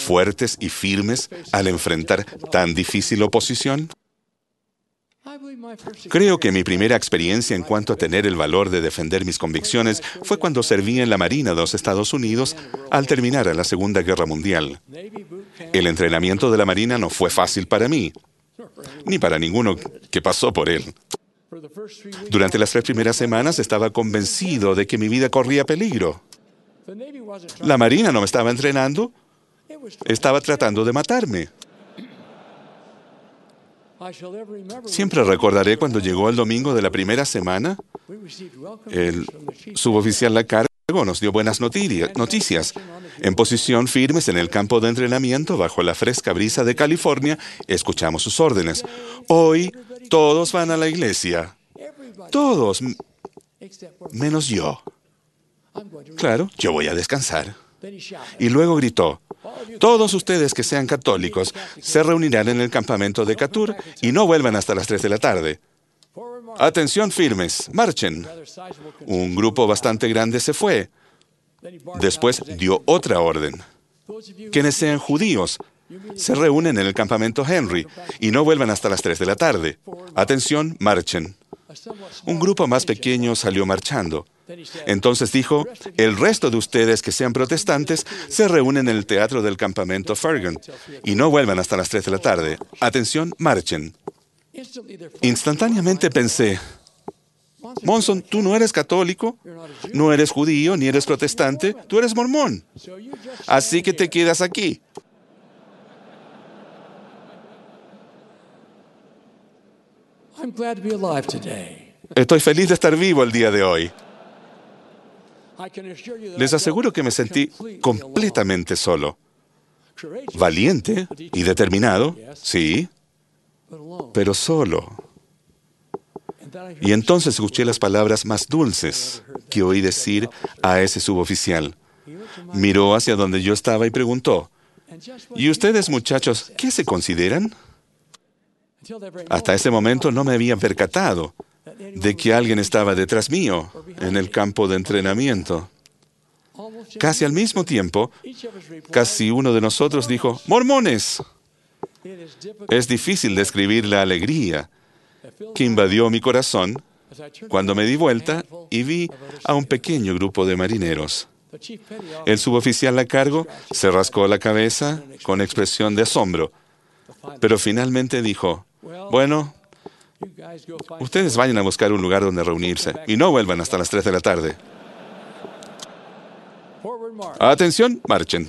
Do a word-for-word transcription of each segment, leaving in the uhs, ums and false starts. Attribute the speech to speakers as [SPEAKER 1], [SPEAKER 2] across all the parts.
[SPEAKER 1] fuertes y firmes al enfrentar tan difícil oposición? Creo que mi primera experiencia en cuanto a tener el valor de defender mis convicciones fue cuando serví en la Marina de los Estados Unidos al terminar la Segunda Guerra Mundial. El entrenamiento de la Marina no fue fácil para mí, ni para ninguno que pasó por él. Durante las tres primeras semanas estaba convencido de que mi vida corría peligro. La Marina no me estaba entrenando, estaba tratando de matarme. Siempre recordaré cuando llegó el domingo de la primera semana, el suboficial a cargo nos dio buenas noticias. En posición firmes en el campo de entrenamiento, bajo la fresca brisa de California, escuchamos sus órdenes. Hoy todos van a la iglesia. Todos, menos yo. Claro, yo voy a descansar. Y luego gritó, todos ustedes que sean católicos se reunirán en el campamento de Catur y no vuelvan hasta las tres de la tarde. Atención firmes, marchen. Un grupo bastante grande se fue. Después dio otra orden. Quienes sean judíos se reúnen en el campamento Henry y no vuelvan hasta las tres de la tarde. Atención, marchen. Un grupo más pequeño salió marchando. Entonces dijo, el resto de ustedes que sean protestantes se reúnen en el teatro del campamento Fergun y no vuelvan hasta las tres de la tarde. Atención, marchen. Instantáneamente pensé, Monson, tú no eres católico, no eres judío, ni eres protestante, tú eres mormón. Así que te quedas aquí. Estoy feliz de estar vivo el día de hoy. Les aseguro que me sentí completamente solo. Valiente y determinado, sí, pero solo. Y entonces escuché las palabras más dulces que oí decir a ese suboficial. Miró hacia donde yo estaba y preguntó, ¿y ustedes, muchachos, qué se consideran? Hasta ese momento no me había percatado de que alguien estaba detrás mío en el campo de entrenamiento. Casi al mismo tiempo, casi uno de nosotros dijo, ¡mormones! Es difícil describir la alegría que invadió mi corazón cuando me di vuelta y vi a un pequeño grupo de marineros. El suboficial a cargo se rascó la cabeza con expresión de asombro, pero finalmente dijo, bueno, ustedes vayan a buscar un lugar donde reunirse y no vuelvan hasta las tres de la tarde. Atención, marchen.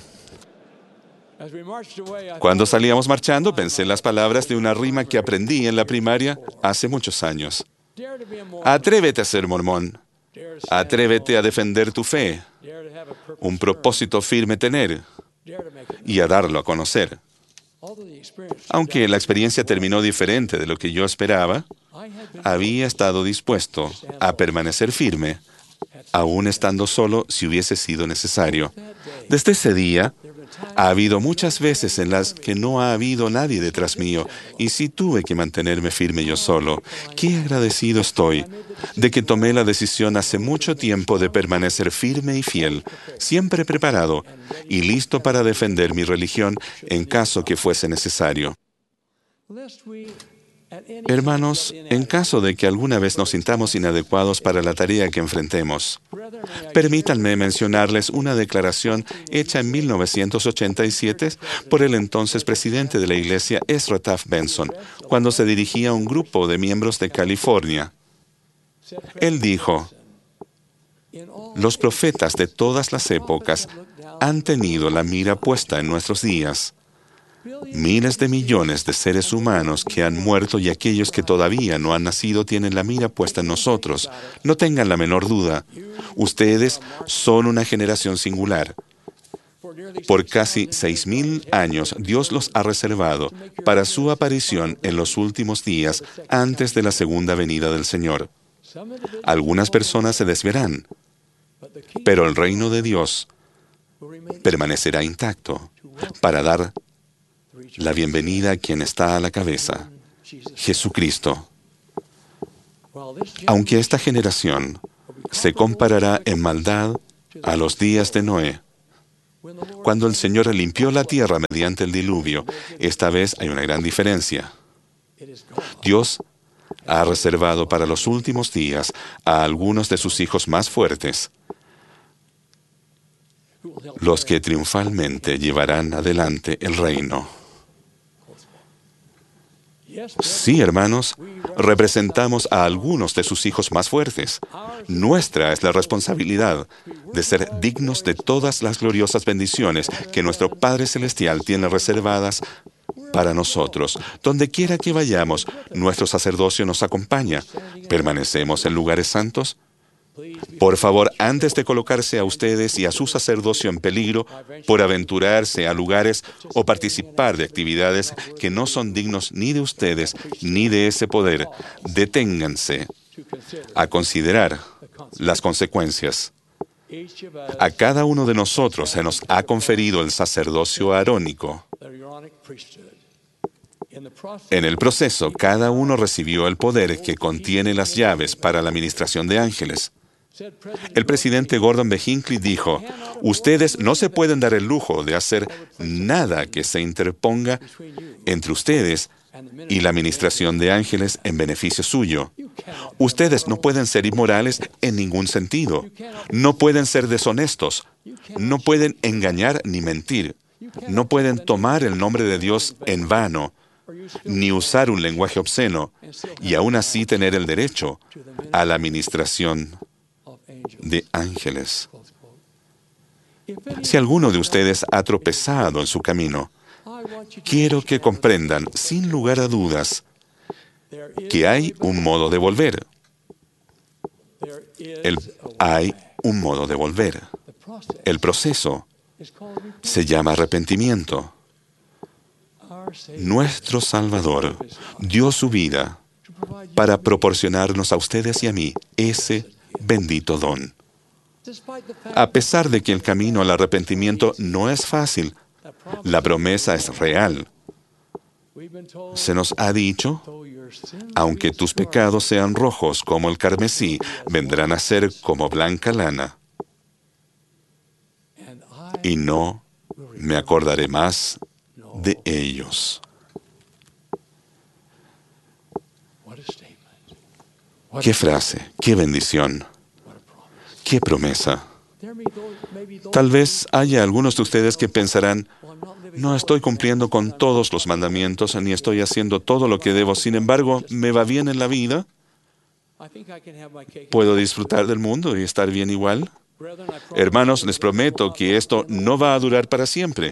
[SPEAKER 1] Cuando salíamos marchando, pensé en las palabras de una rima que aprendí en la primaria hace muchos años. Atrévete a ser mormón. Atrévete a defender tu fe. Un propósito firme tener y a darlo a conocer. Aunque la experiencia terminó diferente de lo que yo esperaba, había estado dispuesto a permanecer firme, aún estando solo si hubiese sido necesario. Desde ese día, ha habido muchas veces en las que no ha habido nadie detrás mío, y sí tuve que mantenerme firme yo solo. Qué agradecido estoy de que tomé la decisión hace mucho tiempo de permanecer firme y fiel, siempre preparado y listo para defender mi religión en caso que fuese necesario. Hermanos, en caso de que alguna vez nos sintamos inadecuados para la tarea que enfrentemos, permítanme mencionarles una declaración hecha en mil novecientos ochenta y siete por el entonces presidente de la Iglesia, Ezra Taft Benson, cuando se dirigía a un grupo de miembros de California. Él dijo, los profetas de todas las épocas han tenido la mira puesta en nuestros días. Miles de millones de seres humanos que han muerto y aquellos que todavía no han nacido tienen la mira puesta en nosotros. No tengan la menor duda. Ustedes son una generación singular. Por casi seis mil años, Dios los ha reservado para su aparición en los últimos días antes de la segunda venida del Señor. Algunas personas se desviarán, pero el reino de Dios permanecerá intacto para dar la bienvenida a quien está a la cabeza, Jesucristo. Aunque esta generación se comparará en maldad a los días de Noé, Cuando el Señor limpió la tierra mediante el diluvio, esta vez hay una gran diferencia. Dios ha reservado para los últimos días a algunos de sus hijos más fuertes, los que triunfalmente llevarán adelante el reino. Sí, hermanos, representamos a algunos de sus hijos más fuertes. Nuestra es la responsabilidad de ser dignos de todas las gloriosas bendiciones que nuestro Padre Celestial tiene reservadas para nosotros. Donde quiera que vayamos, nuestro sacerdocio nos acompaña. ¿Permanecemos en lugares santos? Por favor, antes de colocarse a ustedes y a su sacerdocio en peligro por aventurarse a lugares o participar de actividades que no son dignos ni de ustedes ni de ese poder, deténganse a considerar las consecuencias. A cada uno de nosotros se nos ha conferido el sacerdocio arónico. En el proceso, cada uno recibió el poder que contiene las llaves para la administración de ángeles. El presidente Gordon B. Hinckley dijo, ustedes no se pueden dar el lujo de hacer nada que se interponga entre ustedes y la administración de ángeles en beneficio suyo. Ustedes no pueden ser inmorales en ningún sentido. No pueden ser deshonestos. No pueden engañar ni mentir. No pueden tomar el nombre de Dios en vano, ni usar un lenguaje obsceno, y aún así tener el derecho a la administración de ángeles. Si alguno de ustedes ha tropezado en su camino, quiero que comprendan, sin lugar a dudas, que hay un modo de volver. El, hay un modo de volver. El proceso se llama arrepentimiento. Nuestro Salvador dio su vida para proporcionarnos a ustedes y a mí ese bendito don. A pesar de que el camino al arrepentimiento no es fácil, la promesa es real. Se nos ha dicho, aunque tus pecados sean rojos como el carmesí, vendrán a ser como blanca lana. Y no me acordaré más de ellos. ¡Qué frase! ¡Qué bendición! ¡Qué promesa! Tal vez haya algunos de ustedes que pensarán, no estoy cumpliendo con todos los mandamientos, ni estoy haciendo todo lo que debo. Sin embargo, ¿me va bien en la vida? ¿Puedo disfrutar del mundo y estar bien igual? Hermanos, les prometo que esto no va a durar para siempre.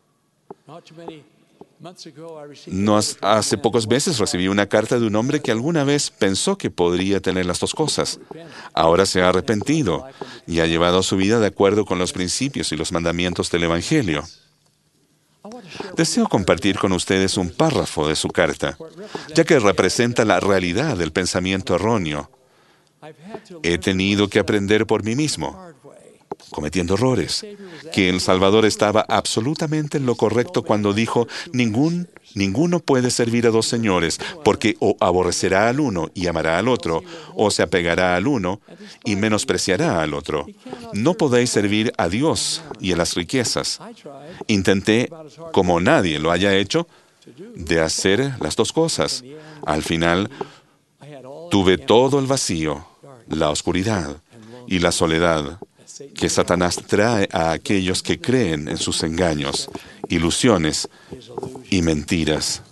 [SPEAKER 1] No hace pocos meses recibí una carta de un hombre que alguna vez pensó que podría tener las dos cosas. Ahora se ha arrepentido y ha llevado su vida de acuerdo con los principios y los mandamientos del Evangelio. Deseo compartir con ustedes un párrafo de su carta, ya que representa la realidad del pensamiento erróneo. He tenido que aprender por mí mismo, cometiendo errores, que el Salvador estaba absolutamente en lo correcto cuando dijo, Ningún, ninguno puede servir a dos señores, porque o aborrecerá al uno y amará al otro, o se apegará al uno y menospreciará al otro. No podéis servir a Dios y a las riquezas. Intenté, como nadie lo haya hecho, de hacer las dos cosas. Al final, tuve todo el vacío, la oscuridad y la soledad que Satanás trae a aquellos que creen en sus engaños, ilusiones y mentiras.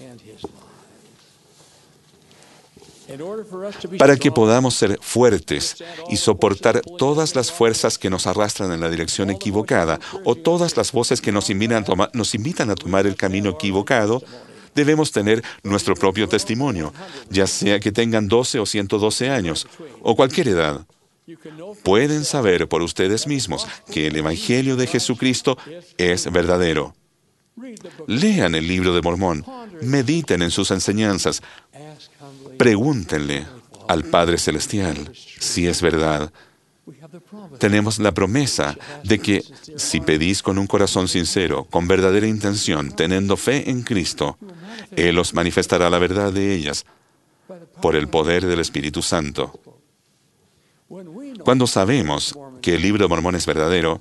[SPEAKER 1] Para que podamos ser fuertes y soportar todas las fuerzas que nos arrastran en la dirección equivocada o todas las voces que nos invitan a tomar, nos invitan a tomar el camino equivocado, debemos tener nuestro propio testimonio, ya sea que tengan doce o ciento doce años o cualquier edad. Pueden saber por ustedes mismos que el Evangelio de Jesucristo es verdadero. Lean el libro de Mormón, mediten en sus enseñanzas, pregúntenle al Padre Celestial si es verdad. Tenemos la promesa de que si pedís con un corazón sincero, con verdadera intención, teniendo fe en Cristo, Él os manifestará la verdad de ellas por el poder del Espíritu Santo. Cuando sabemos que el libro de Mormón es verdadero,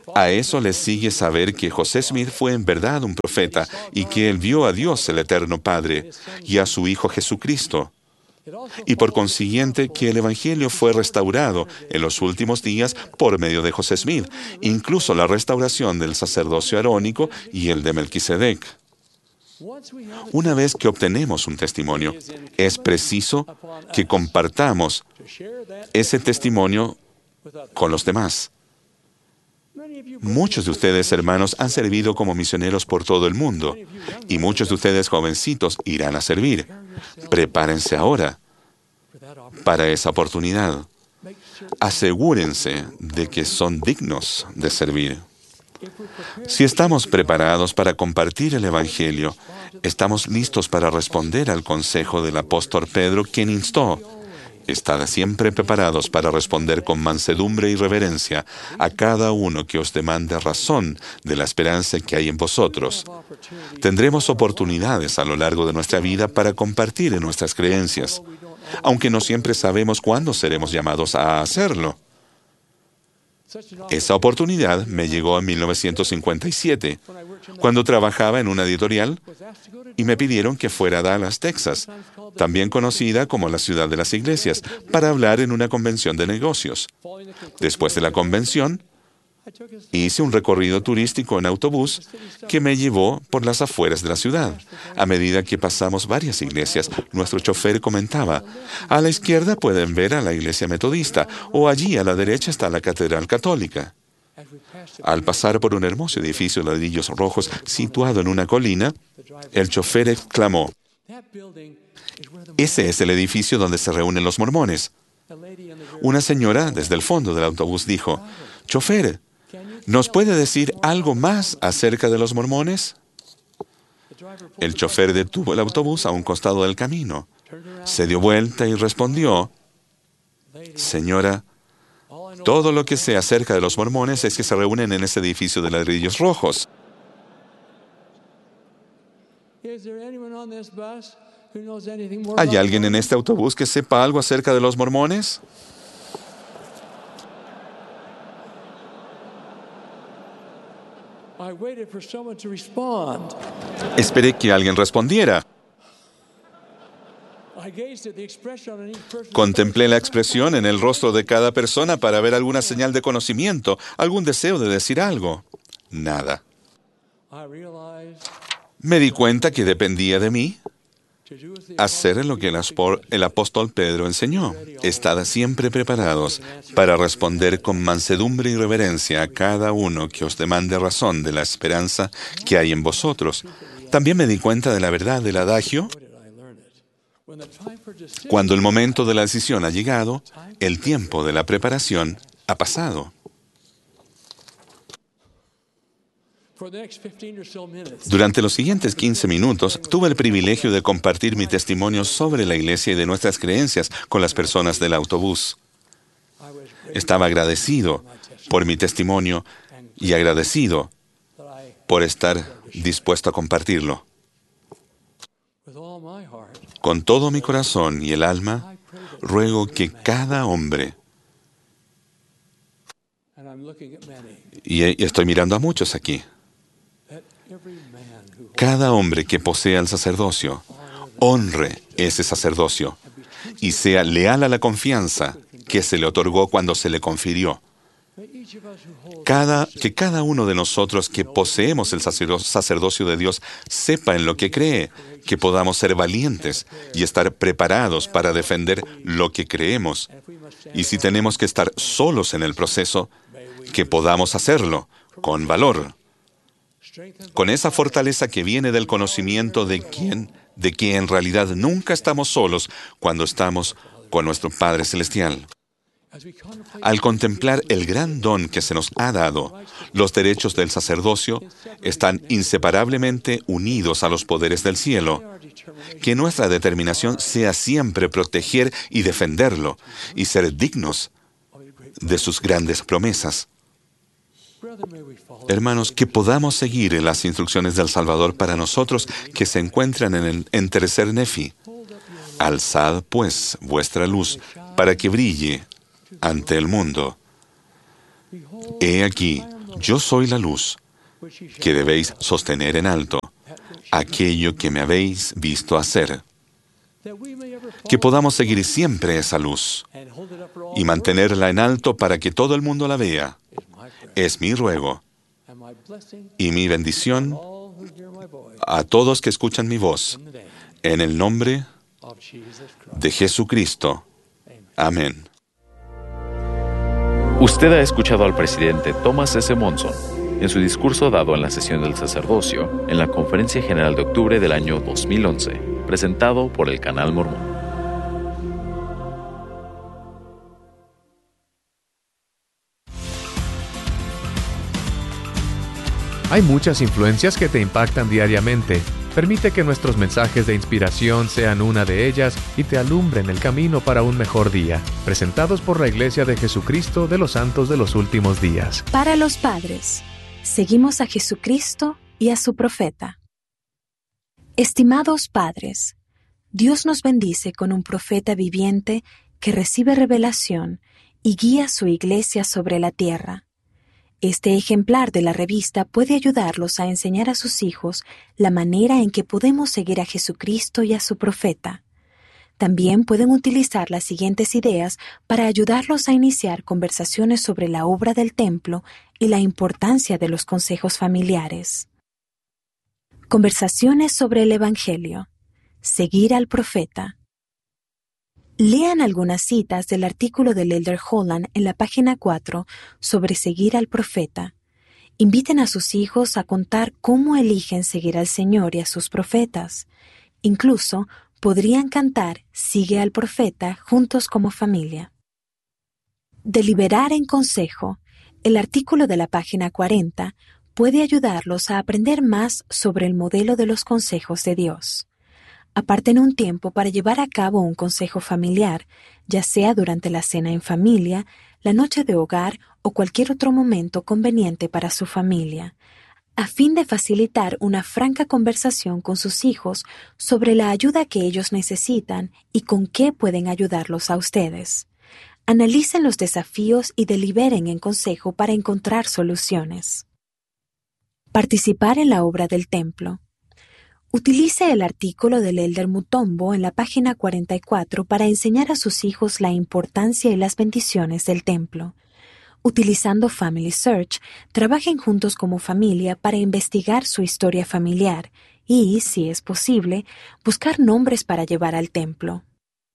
[SPEAKER 1] A eso le sigue saber que José Smith fue en verdad un profeta y que él vio a Dios el Eterno Padre y a su Hijo Jesucristo. Y por consiguiente que el Evangelio fue restaurado en los últimos días por medio de José Smith, incluso la restauración del sacerdocio arónico y el de Melquisedec. Una vez que obtenemos un testimonio, es preciso que compartamos ese testimonio con los demás. Muchos de ustedes, hermanos, han servido como misioneros por todo el mundo, y muchos de ustedes, jovencitos, irán a servir. Prepárense ahora para esa oportunidad. Asegúrense de que son dignos de servir. Si estamos preparados para compartir el Evangelio, estamos listos para responder al consejo del apóstol Pedro, quien instó: estad siempre preparados para responder con mansedumbre y reverencia a cada uno que os demande razón de la esperanza que hay en vosotros. Tendremos oportunidades a lo largo de nuestra vida para compartir en nuestras creencias, aunque no siempre sabemos cuándo seremos llamados a hacerlo. Esa oportunidad me llegó en mil novecientos cincuenta y siete, cuando trabajaba en una editorial y me pidieron que fuera a Dallas, Texas, también conocida como la ciudad de las iglesias, para hablar en una convención de negocios. Después de la convención, hice un recorrido turístico en autobús que me llevó por las afueras de la ciudad. A medida que pasamos varias iglesias, nuestro chofer comentaba: a la izquierda pueden ver a la iglesia metodista, o allí a la derecha está la catedral católica. Al pasar por un hermoso edificio de ladrillos rojos situado en una colina, el chofer exclamó: ese es el edificio donde se reúnen los mormones. Una señora desde el fondo del autobús dijo: chofer, ¿nos puede decir algo más acerca de los mormones? El chofer detuvo el autobús a un costado del camino. Se dio vuelta y respondió: señora, todo lo que sé acerca de los mormones es que se reúnen en ese edificio de ladrillos rojos. ¿Hay alguien en este autobús que sepa algo acerca de los mormones? Esperé que alguien respondiera. Contemplé la expresión en el rostro de cada persona para ver alguna señal de conocimiento, algún deseo de decir algo. Nada. Me di cuenta que dependía de mí hacer lo que el, el apóstol Pedro enseñó. Estad siempre preparados para responder con mansedumbre y reverencia a cada uno que os demande razón de la esperanza que hay en vosotros. También me di cuenta de la verdad del adagio: cuando el momento de la decisión ha llegado, el tiempo de la preparación ha pasado. Durante los siguientes quince minutos, tuve el privilegio de compartir mi testimonio sobre la iglesia y de nuestras creencias con las personas del autobús. Estaba agradecido por mi testimonio y agradecido por estar dispuesto a compartirlo. Con todo mi corazón y el alma, ruego que cada hombre, y estoy mirando a muchos aquí, cada hombre que posea el sacerdocio, honre ese sacerdocio y sea leal a la confianza que se le otorgó cuando se le confirió. Cada, que cada uno de nosotros que poseemos el sacerdocio de Dios sepa en lo que cree, que podamos ser valientes y estar preparados para defender lo que creemos. Y si tenemos que estar solos en el proceso, que podamos hacerlo con valor, con esa fortaleza que viene del conocimiento de quién, de que en realidad nunca estamos solos cuando estamos con nuestro Padre Celestial. Al contemplar el gran don que se nos ha dado, los derechos del sacerdocio están inseparablemente unidos a los poderes del cielo. Que nuestra determinación sea siempre proteger y defenderlo, y ser dignos de sus grandes promesas. Hermanos, que podamos seguir en las instrucciones del Salvador para nosotros que se encuentran en el en tercer Nefi. Alzad, pues, vuestra luz para que brille ante el mundo. He aquí, Yo soy la luz que debéis sostener en alto, aquello que me habéis visto hacer. Que podamos seguir siempre esa luz y mantenerla en alto para que todo el mundo la vea. Es mi ruego y mi bendición a todos que escuchan mi voz, en el nombre de Jesucristo. Amén.
[SPEAKER 2] Usted ha escuchado al presidente Thomas S. Monson en su discurso dado en la sesión del sacerdocio en la Conferencia General de octubre del año dos mil once, presentado por el Canal Mormón.
[SPEAKER 3] Hay muchas influencias que te impactan diariamente. Permite que nuestros mensajes de inspiración sean una de ellas y te alumbren el camino para un mejor día. Presentados por la Iglesia de Jesucristo de los Santos de los Últimos Días.
[SPEAKER 4] Para los padres, seguimos a Jesucristo y a su profeta. Estimados padres, Dios nos bendice con un profeta viviente que recibe revelación y guía su iglesia sobre la tierra. Este ejemplar de la revista puede ayudarlos a enseñar a sus hijos la manera en que podemos seguir a Jesucristo y a su profeta. También pueden utilizar las siguientes ideas para ayudarlos a iniciar conversaciones sobre la obra del templo y la importancia de los consejos familiares. Conversaciones sobre el Evangelio. Seguir al profeta. Lean algunas citas del artículo del Elder Holland en la página cuatro sobre seguir al profeta. Inviten a sus hijos a contar cómo eligen seguir al Señor y a sus profetas. Incluso podrían cantar Sigue al profeta juntos como familia. Deliberar en consejo. El artículo de la página cuarenta puede ayudarlos a aprender más sobre el modelo de los consejos de Dios. Aparten un tiempo para llevar a cabo un consejo familiar, ya sea durante la cena en familia, la noche de hogar o cualquier otro momento conveniente para su familia, a fin de facilitar una franca conversación con sus hijos sobre la ayuda que ellos necesitan y con qué pueden ayudarlos a ustedes. Analicen los desafíos y deliberen en consejo para encontrar soluciones. Participar en la obra del templo. Utilice el artículo del Elder Mutombo en la página cuarenta y cuatro para enseñar a sus hijos la importancia y las bendiciones del templo. Utilizando Family Search, trabajen juntos como familia para investigar su historia familiar y, si es posible, buscar nombres para llevar al templo.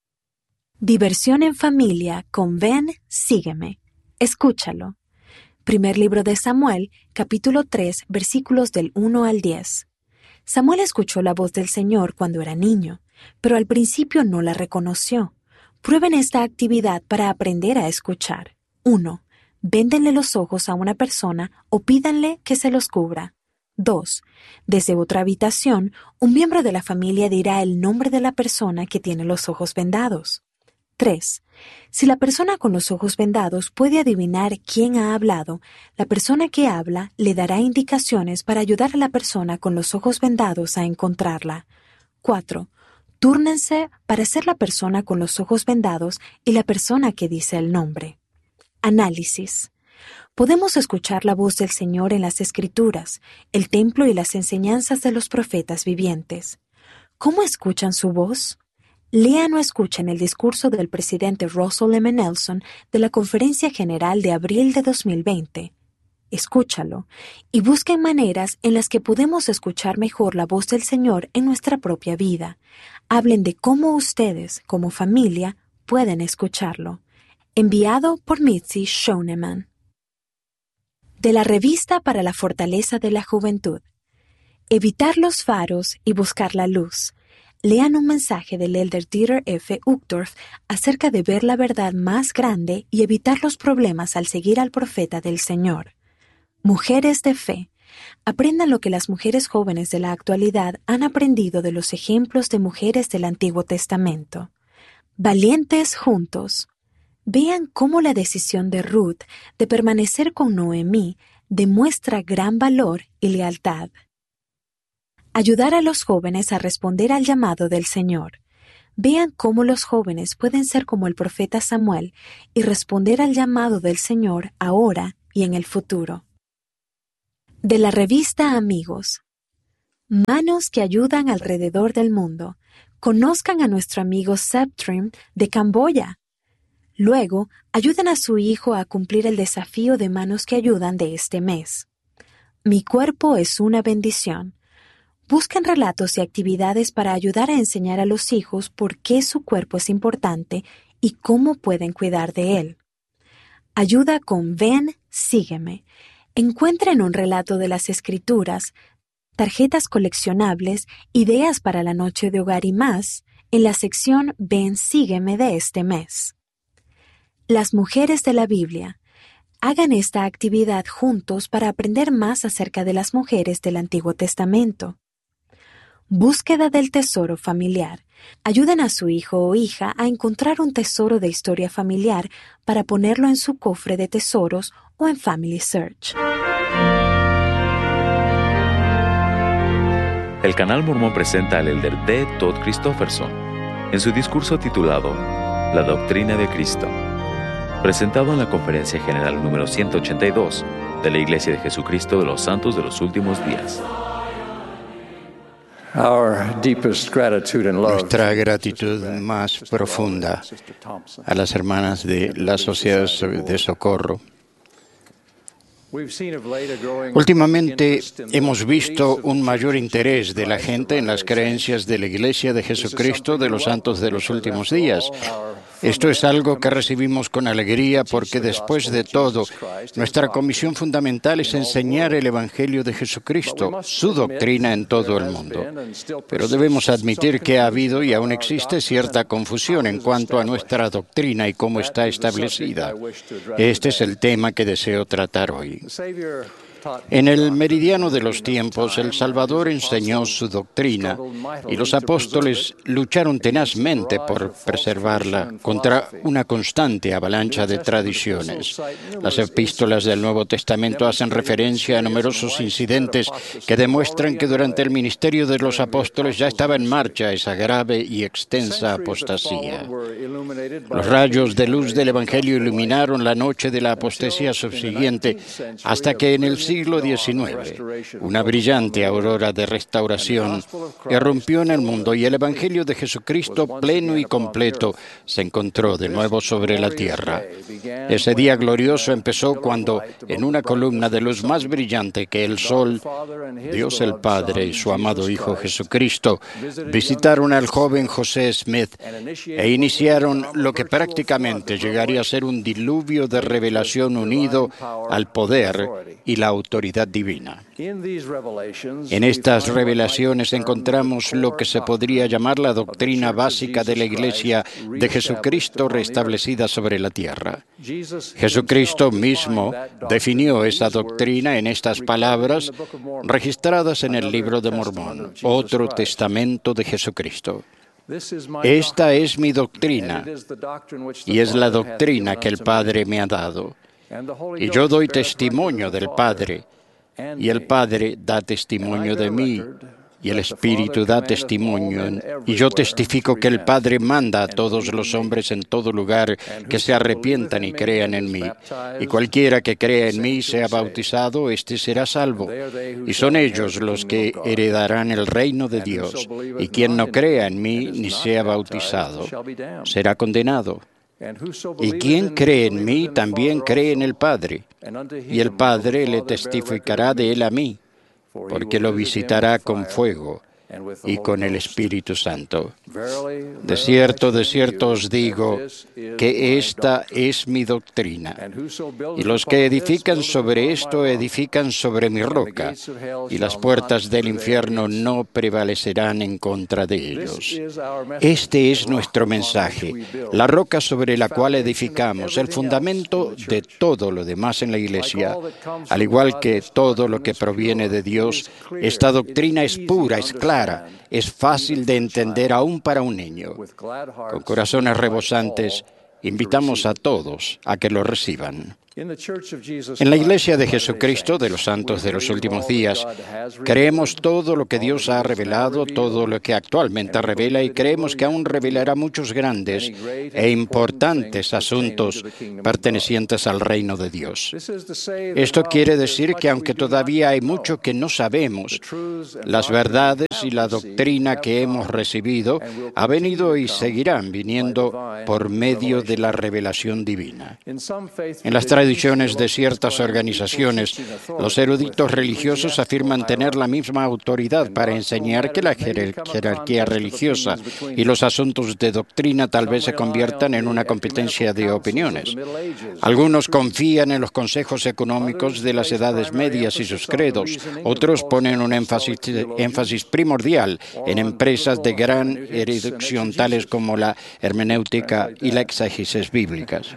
[SPEAKER 4] Diversión en familia con Ven, Sígueme. Escúchalo. Primer libro de Samuel, capítulo tres, versículos del uno al diez. Samuel escuchó la voz del Señor cuando era niño, pero al principio no la reconoció. Prueben esta actividad para aprender a escuchar. uno. Véndenle los ojos a una persona o pídanle que se los cubra. dos. Desde otra habitación, un miembro de la familia dirá el nombre de la persona que tiene los ojos vendados. tres. Si la persona con los ojos vendados puede adivinar quién ha hablado, la persona que habla le dará indicaciones para ayudar a la persona con los ojos vendados a encontrarla. cuatro. Túrnense para ser la persona con los ojos vendados y la persona que dice el nombre. Análisis. Podemos escuchar la voz del Señor en las Escrituras, el templo y las enseñanzas de los profetas vivientes. ¿Cómo escuchan su voz? Lean o escuchen el discurso del presidente Russell M. Nelson de la Conferencia General de abril de dos mil veinte. Escúchalo y busquen maneras en las que podemos escuchar mejor la voz del Señor en nuestra propia vida. Hablen de cómo ustedes, como familia, pueden escucharlo. Enviado por Mitzi Schoenemann. De la Revista para la Fortaleza de la Juventud. Evitar los faros y buscar la luz. Lean un mensaje del Elder Dieter F. Uchtdorf acerca de ver la verdad más grande y evitar los problemas al seguir al profeta del Señor. Mujeres de fe. Aprendan lo que las mujeres jóvenes de la actualidad han aprendido de los ejemplos de mujeres del Antiguo Testamento. Valientes juntos. Vean cómo la decisión de Ruth de permanecer con Noemí demuestra gran valor y lealtad. Ayudar a los jóvenes a responder al llamado del Señor. Vean cómo los jóvenes pueden ser como el profeta Samuel y responder al llamado del Señor ahora y en el futuro. De la revista Amigos. Manos que ayudan alrededor del mundo. Conozcan a nuestro amigo Septrim de Camboya. Luego, ayuden a su hijo a cumplir el desafío de Manos que ayudan de este mes. Mi cuerpo es una bendición. Busquen relatos y actividades para ayudar a enseñar a los hijos por qué su cuerpo es importante y cómo pueden cuidar de él. Ayuda con Ven, Sígueme. Encuentren un relato de las Escrituras, tarjetas coleccionables, ideas para la noche de hogar y más en la sección Ven, Sígueme de este mes. Las mujeres de la Biblia. Hagan esta actividad juntos para aprender más acerca de las mujeres del Antiguo Testamento. Búsqueda del tesoro familiar. Ayuden a su hijo o hija a encontrar un tesoro de historia familiar para ponerlo en su cofre de tesoros o en Family Search.
[SPEAKER 2] El Canal Mormón presenta al elder D. Todd Christofferson en su discurso titulado La Doctrina de Cristo, presentado en la Conferencia General número ciento ochenta y dos de la Iglesia de Jesucristo de los Santos de los Últimos Días.
[SPEAKER 5] Nuestra gratitud más profunda a las hermanas de la Sociedad de Socorro. Últimamente hemos visto un mayor interés de la gente en las creencias de la Iglesia de Jesucristo de los Santos de los Últimos Días. Esto es algo que recibimos con alegría porque después de todo, nuestra comisión fundamental es enseñar el Evangelio de Jesucristo, su doctrina en todo el mundo. Pero debemos admitir que ha habido y aún existe cierta confusión en cuanto a nuestra doctrina y cómo está establecida. Este es el tema que deseo tratar hoy. En el meridiano de los tiempos, el Salvador enseñó su doctrina y los apóstoles lucharon tenazmente por preservarla contra una constante avalancha de tradiciones. Las epístolas del Nuevo Testamento hacen referencia a numerosos incidentes que demuestran que durante el ministerio de los apóstoles ya estaba en marcha esa grave y extensa apostasía. Los rayos de luz del Evangelio iluminaron la noche de la apostasía subsiguiente hasta que en el siglo diecinueve, una brillante aurora de restauración irrumpió en el mundo y el Evangelio de Jesucristo pleno y completo se encontró de nuevo sobre la tierra. Ese día glorioso empezó cuando, en una columna de luz más brillante que el sol, Dios el Padre y su amado Hijo Jesucristo visitaron al joven José Smith e iniciaron lo que prácticamente llegaría a ser un diluvio de revelación unido al poder y la autoridad divina. En estas revelaciones encontramos lo que se podría llamar la doctrina básica de la Iglesia de Jesucristo restablecida sobre la tierra. Jesucristo mismo definió esa doctrina en estas palabras registradas en el Libro de Mormón, otro testamento de Jesucristo. Esta es mi doctrina y es la doctrina que el Padre me ha dado. Y yo doy testimonio del Padre, y el Padre da testimonio de mí, y el Espíritu da testimonio, y yo testifico que el Padre manda a todos los hombres en todo lugar que se arrepientan y crean en mí. Y cualquiera que crea en mí y sea bautizado, éste será salvo. Y son ellos los que heredarán el reino de Dios. Y quien no crea en mí ni sea bautizado, será condenado. Y quien cree en mí también cree en el Padre, y el Padre le testificará de él a mí, porque lo visitará con fuego y con el Espíritu Santo. De cierto, de cierto os digo que esta es mi doctrina, y los que edifican sobre esto edifican sobre mi roca, y las puertas del infierno no prevalecerán en contra de ellos. Este es nuestro mensaje, la roca sobre la cual edificamos, el fundamento de todo lo demás en la Iglesia. Al igual que todo lo que proviene de Dios, esta doctrina es pura, es clara, es fácil de entender aún para un niño. Con corazones rebosantes, invitamos a todos a que lo reciban. En la Iglesia de Jesucristo de los Santos de los Últimos Días, creemos todo lo que Dios ha revelado, todo lo que actualmente revela, y creemos que aún revelará muchos grandes e importantes asuntos pertenecientes al reino de Dios. Esto quiere decir que aunque todavía hay mucho que no sabemos, las verdades y la doctrina que hemos recibido ha venido y seguirán viniendo por medio de la revelación divina. En las tradiciones de ciertas organizaciones, los eruditos religiosos afirman tener la misma autoridad para enseñar que la jerarquía religiosa y los asuntos de doctrina tal vez se conviertan en una competencia de opiniones. Algunos confían en los consejos económicos de las edades medias y sus credos. Otros ponen un énfasis, énfasis primordial en empresas de gran erudición tales como la hermenéutica y la exégesis bíblicas.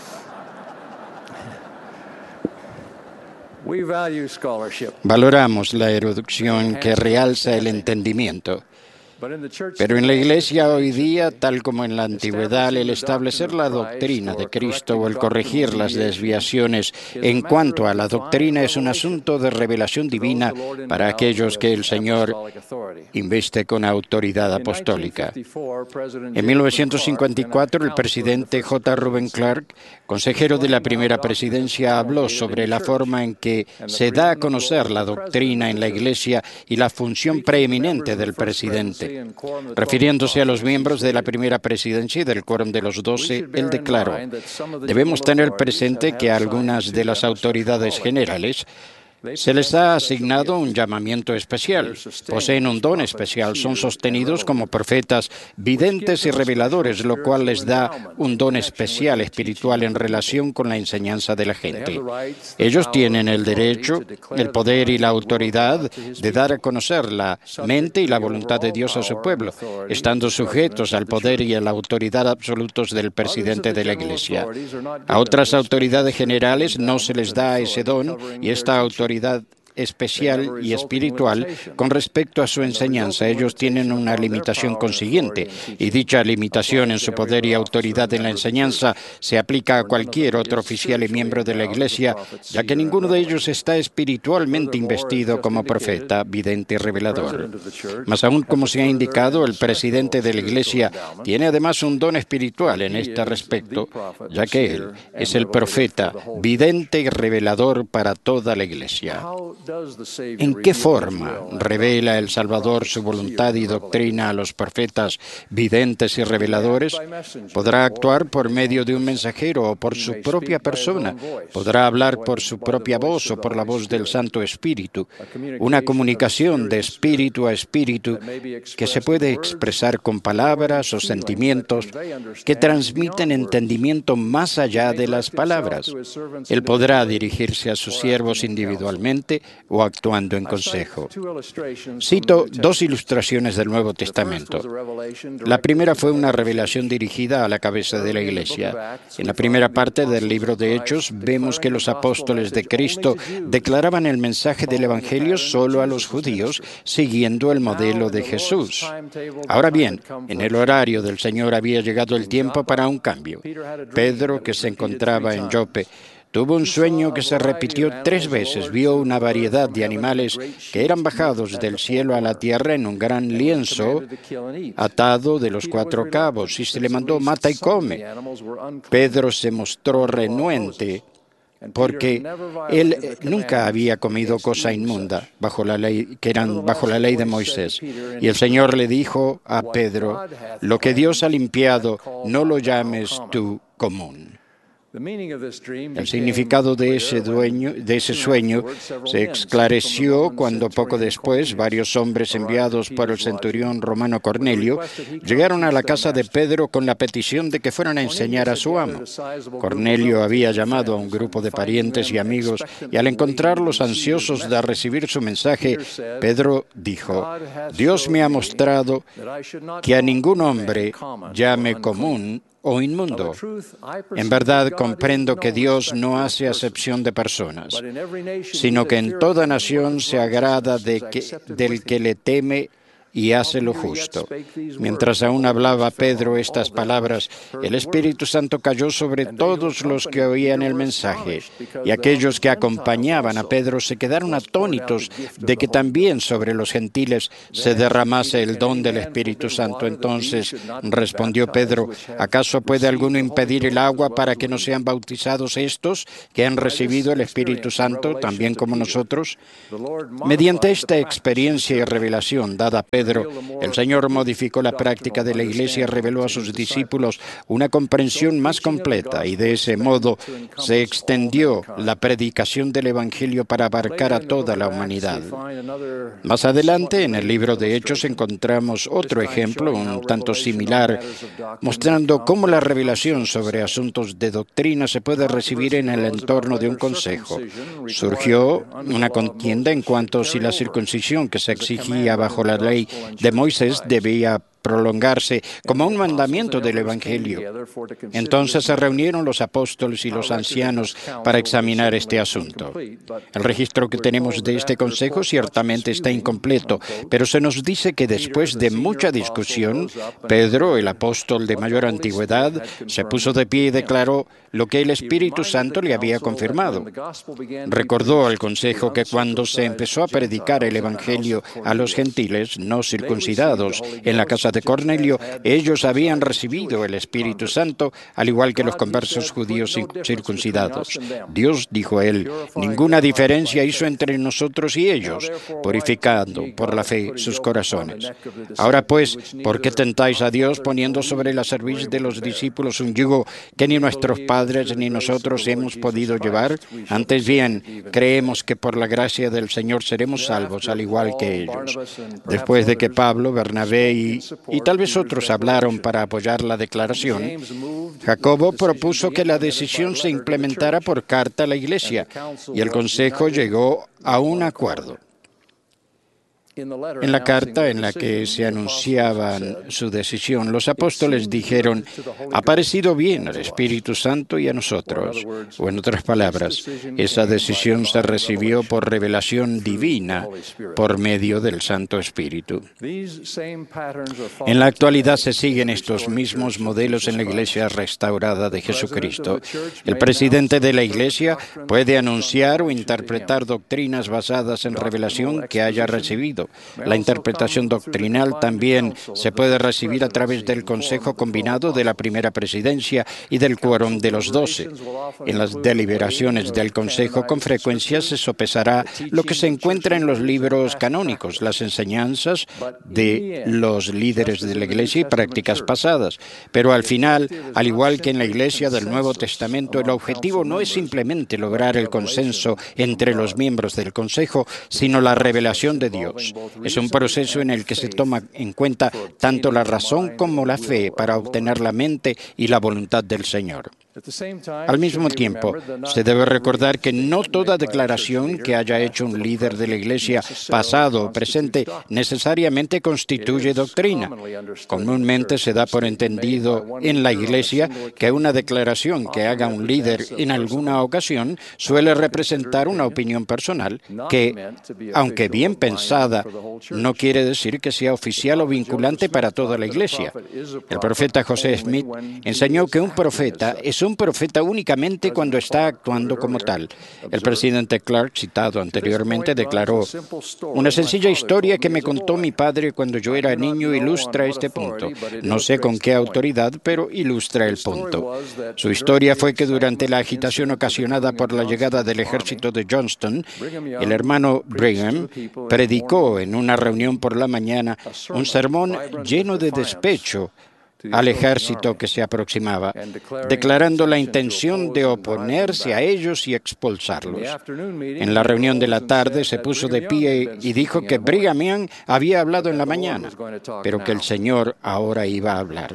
[SPEAKER 5] Valoramos la erudición que realza el entendimiento. Pero en la Iglesia hoy día, tal como en la antigüedad, el establecer la doctrina de Cristo o el corregir las desviaciones en cuanto a la doctrina es un asunto de revelación divina para aquellos que el Señor inviste con autoridad apostólica. En mil novecientos cincuenta y cuatro, el presidente J. Reuben Clark, consejero de la primera presidencia, habló sobre la forma en que se da a conocer la doctrina en la Iglesia y la función preeminente del presidente. Refiriéndose a los miembros de la primera presidencia y del quórum de los doce, él declaró: debemos tener presente que a algunas de las autoridades generales se les ha asignado un llamamiento especial, poseen un don especial, son sostenidos como profetas, videntes y reveladores, lo cual les da un don especial espiritual en relación con la enseñanza de la gente. Ellos tienen el derecho, el poder y la autoridad de dar a conocer la mente y la voluntad de Dios a su pueblo, estando sujetos al poder y a la autoridad absolutos del presidente de la Iglesia. A otras autoridades generales no se les da ese don, y esta autoridad especial y espiritual con respecto a su enseñanza. Ellos tienen una limitación consiguiente, y dicha limitación en su poder y autoridad en la enseñanza se aplica a cualquier otro oficial y miembro de la Iglesia, ya que ninguno de ellos está espiritualmente investido como profeta, vidente y revelador. Más aún, como se ha indicado, el presidente de la Iglesia tiene además un don espiritual en este respecto, ya que él es el profeta, vidente y revelador para toda la Iglesia. ¿En qué forma revela el Salvador su voluntad y doctrina a los profetas, videntes y reveladores? Podrá actuar por medio de un mensajero o por su propia persona. Podrá hablar por su propia voz o por la voz del Santo Espíritu. Una comunicación de espíritu a espíritu que se puede expresar con palabras o sentimientos que transmiten entendimiento más allá de las palabras. Él podrá dirigirse a sus siervos individualmente o actuando en consejo. Cito dos ilustraciones del Nuevo Testamento. La primera fue una revelación dirigida a la cabeza de la Iglesia. En la primera parte del libro de Hechos vemos que los apóstoles de Cristo declaraban el mensaje del Evangelio solo a los judíos, siguiendo el modelo de Jesús. Ahora bien, en el horario del Señor había llegado el tiempo para un cambio. Pedro, que se encontraba en Jope, tuvo un sueño que se repitió tres veces. Vio una variedad de animales que eran bajados del cielo a la tierra en un gran lienzo atado de los cuatro cabos, y se le mandó: mata y come. Pedro se mostró renuente porque él nunca había comido cosa inmunda bajo la ley, que eran bajo la ley de Moisés. Y el Señor le dijo a Pedro: lo que Dios ha limpiado, no lo llames tú común. El significado de ese, dueño, de ese sueño se esclareció cuando poco después varios hombres enviados por el centurión romano Cornelio llegaron a la casa de Pedro con la petición de que fueran a enseñar a su amo. Cornelio había llamado a un grupo de parientes y amigos, y al encontrarlos ansiosos de recibir su mensaje, Pedro dijo: Dios me ha mostrado que a ningún hombre llame común o inmundo. En verdad comprendo que Dios no hace acepción de personas, sino que en toda nación se agrada de que, del que le teme y hace lo justo. Mientras aún hablaba Pedro estas palabras, el Espíritu Santo cayó sobre todos los que oían el mensaje, y aquellos que acompañaban a Pedro se quedaron atónitos de que también sobre los gentiles se derramase el don del Espíritu Santo. Entonces respondió Pedro: ¿acaso puede alguno impedir el agua para que no sean bautizados estos que han recibido el Espíritu Santo también como nosotros? Mediante esta experiencia y revelación dada a Pedro, Pedro, el Señor modificó la práctica de la Iglesia y reveló a sus discípulos una comprensión más completa, y de ese modo se extendió la predicación del Evangelio para abarcar a toda la humanidad. Más adelante, en el libro de Hechos, encontramos otro ejemplo, un tanto similar, mostrando cómo la revelación sobre asuntos de doctrina se puede recibir en el entorno de un consejo. Surgió una contienda en cuanto a si la circuncisión que se exigía bajo la ley de Moisés debía prolongarse como un mandamiento del Evangelio. Entonces se reunieron los apóstoles y los ancianos para examinar este asunto. El registro que tenemos de este consejo ciertamente está incompleto, pero se nos dice que después de mucha discusión, Pedro, el apóstol de mayor antigüedad, se puso de pie y declaró lo que el Espíritu Santo le había confirmado. Recordó al consejo que cuando se empezó a predicar el Evangelio a los gentiles no circuncidados en la casa de Cornelio, ellos habían recibido el Espíritu Santo, al igual que los conversos judíos circuncidados. Dios, dijo él, ninguna diferencia hizo entre nosotros y ellos, purificando por la fe sus corazones. Ahora pues, ¿por qué tentáis a Dios poniendo sobre la cerviz de los discípulos un yugo que ni nuestros padres ni nosotros hemos podido llevar? Antes bien, creemos que por la gracia del Señor seremos salvos, al igual que ellos. Después de que Pablo, Bernabé y y tal vez otros hablaron para apoyar la declaración, Jacobo propuso que la decisión se implementara por carta a la Iglesia, y el Consejo llegó a un acuerdo. En la carta en la que se anunciaban su decisión, los apóstoles dijeron: ha parecido bien al Espíritu Santo y a nosotros. O en otras palabras, esa decisión se recibió por revelación divina por medio del Santo Espíritu. En la actualidad se siguen estos mismos modelos en la Iglesia restaurada de Jesucristo. El presidente de la Iglesia puede anunciar o interpretar doctrinas basadas en revelación que haya recibido. La interpretación doctrinal también se puede recibir a través del Consejo Combinado de la Primera Presidencia y del Quórum de los Doce. En las deliberaciones del Consejo con frecuencia se sopesará lo que se encuentra en los libros canónicos, las enseñanzas de los líderes de la Iglesia y prácticas pasadas. Pero al final, al igual que en la Iglesia del Nuevo Testamento, el objetivo no es simplemente lograr el consenso entre los miembros del Consejo, sino la revelación de Dios. Es un proceso en el que se toma en cuenta tanto la razón como la fe para obtener la mente y la voluntad del Señor. Al mismo tiempo, se debe recordar que no toda declaración que haya hecho un líder de la Iglesia, pasado o presente, necesariamente constituye doctrina. Comúnmente se da por entendido en la Iglesia que una declaración que haga un líder en alguna ocasión suele representar una opinión personal que, aunque bien pensada, no quiere decir que sea oficial o vinculante para toda la Iglesia. El profeta José Smith enseñó que un profeta es un profeta únicamente cuando está actuando como tal. El presidente Clark, citado anteriormente, declaró: una sencilla historia que me contó mi padre cuando yo era niño ilustra este punto. No sé con qué autoridad, pero ilustra el punto. Su historia fue que durante la agitación ocasionada por la llegada del ejército de Johnston, el hermano Brigham predicó en una reunión por la mañana un sermón lleno de despecho al ejército que se aproximaba, declarando la intención de oponerse a ellos y expulsarlos. En la reunión de la tarde se puso de pie y dijo que Brigham Young había hablado en la mañana, pero que el Señor ahora iba a hablar.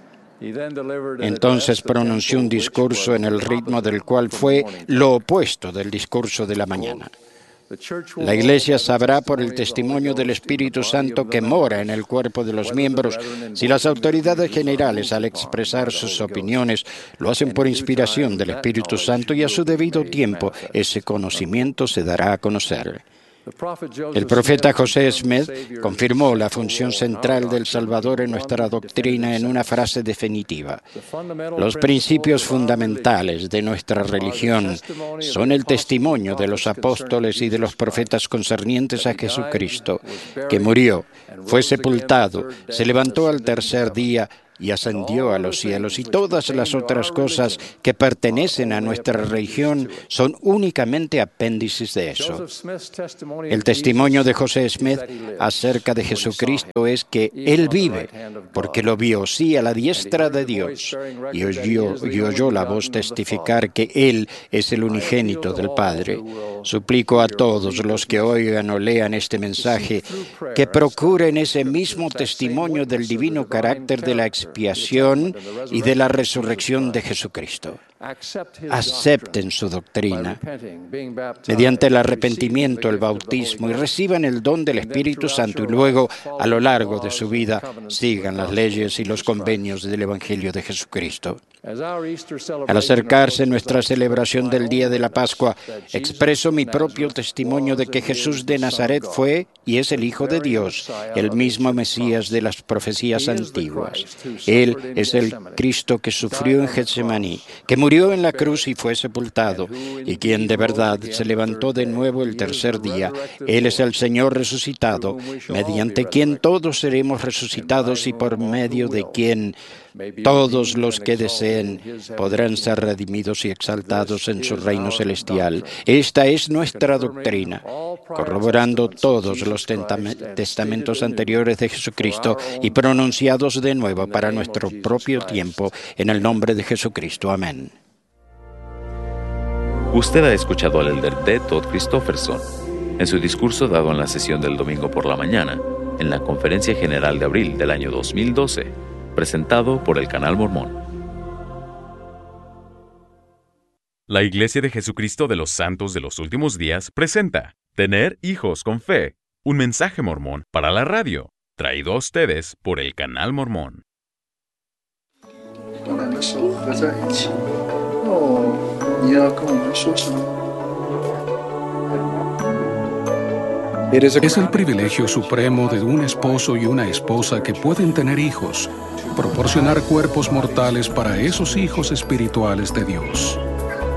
[SPEAKER 5] Entonces pronunció un discurso en el ritmo del cual fue lo opuesto del discurso de la mañana. La Iglesia sabrá por el testimonio del Espíritu Santo que mora en el cuerpo de los miembros si las autoridades generales, al expresar sus opiniones, lo hacen por inspiración del Espíritu Santo, y a su debido tiempo ese conocimiento se dará a conocer. El profeta José Smith confirmó la función central del Salvador en nuestra doctrina en una frase definitiva. Los principios fundamentales de nuestra religión son el testimonio de los apóstoles y de los profetas concernientes a Jesucristo, que murió, fue sepultado, se levantó al tercer día y ascendió a los cielos, y todas las otras cosas que pertenecen a nuestra religión son únicamente apéndices de eso. El testimonio de José Smith acerca de Jesucristo es que Él vive, porque lo vio, sí, a la diestra de Dios, y oyó, y oyó la voz testificar que Él es el unigénito del Padre. Suplico a todos los que oigan o lean este mensaje que procuren ese mismo testimonio del divino carácter de la expiación y de la resurrección de Jesucristo. Acepten su doctrina mediante el arrepentimiento, el bautismo, y reciban el don del Espíritu Santo, y luego, a lo largo de su vida, sigan las leyes y los convenios del Evangelio de Jesucristo. Al acercarse nuestra celebración del día de la Pascua, expreso mi propio testimonio de que Jesús de Nazaret fue y es el Hijo de Dios, el mismo Mesías de las profecías antiguas. Él es el Cristo que sufrió en Getsemaní, que murió en la cruz y fue sepultado, y quien de verdad se levantó de nuevo el tercer día. Él es el Señor resucitado, mediante quien todos seremos resucitados y por medio de quien todos los que deseen podrán ser redimidos y exaltados en su reino celestial. Esta es nuestra doctrina, corroborando todos los testamentos anteriores de Jesucristo y pronunciados de nuevo para nuestro propio tiempo, en el nombre de Jesucristo. Amén.
[SPEAKER 2] Usted ha escuchado al elder D. Todd Christofferson en su discurso dado en la sesión del domingo por la mañana, en la Conferencia General de abril del año dos mil doce, presentado por el Canal Mormón.
[SPEAKER 6] La Iglesia de Jesucristo de los Santos de los Últimos Días presenta Tener hijos con fe, un mensaje mormón para la radio, traído a ustedes por el Canal Mormón.
[SPEAKER 7] Es el privilegio supremo de un esposo y una esposa que pueden tener hijos, proporcionar cuerpos mortales para esos hijos espirituales de Dios.